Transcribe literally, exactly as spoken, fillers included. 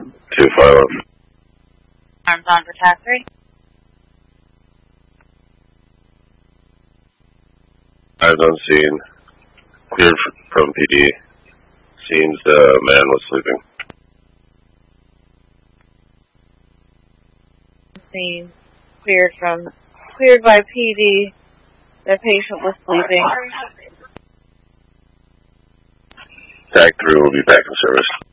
two five zero. Arms on for task three. Eyes on scene. Cleared from P D. Seems the man was sleeping. Scene. Cleared from, cleared by P D. The patient was sleeping. Tag three will be back in service.